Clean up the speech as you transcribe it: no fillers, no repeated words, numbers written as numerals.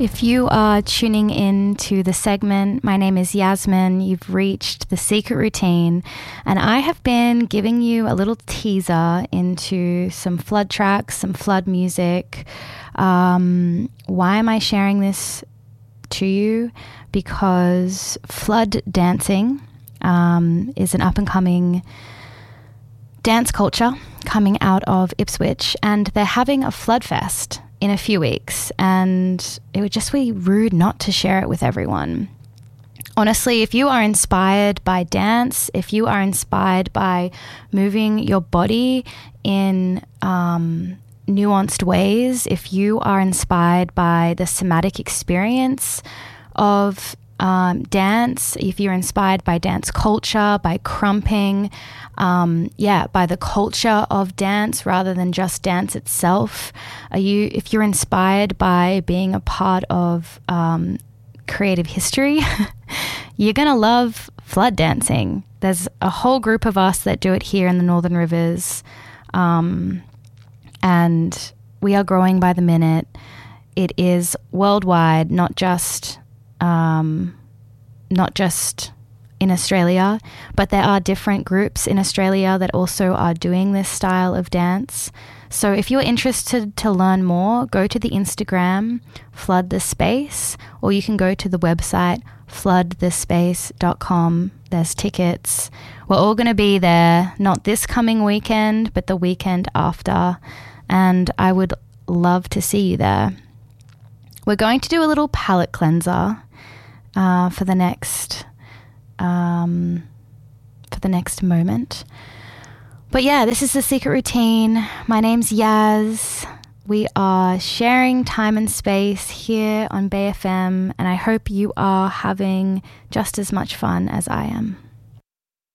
If you are tuning in to the segment, my name is Yasmin. You've reached The Secret Routine, and I have been giving you a little teaser into some flood tracks, some flood music. Why am I sharing this to you? Because flood dancing is an up-and-coming dance culture coming out of Ipswich, and they're having a flood fest in a few weeks, and it would just be rude not to share it with everyone. Honestly, if you are inspired by dance, if you are inspired by moving your body in nuanced ways, if you are inspired by the somatic experience of dance, if you're inspired by dance culture, by crumping, by the culture of dance rather than just dance itself, if you're inspired by being a part of creative history, you're going to love flood dancing. There's a whole group of us that do it here in the Northern Rivers, and we are growing by the minute. It is worldwide, not just in Australia, but there are different groups in Australia that also are doing this style of dance. So if you're interested to learn more, go to the Instagram, Flood the Space, or you can go to the website, floodthespace.com. There's tickets. We're all going to be there, not this coming weekend, but the weekend after, and I would love to see you there. We're going to do a little palette cleanser for the next moment. But yeah, this is The Secret Routine. My name's Yaz. We are sharing time and space here on Bay FM, and I hope you are having just as much fun as I am.